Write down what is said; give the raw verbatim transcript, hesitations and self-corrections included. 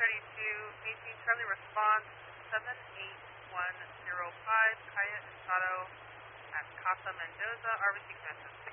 twenty-two, maintain Charlie response seven eight one zero five, Kaya Estado at Casa Mendoza, R B C Command.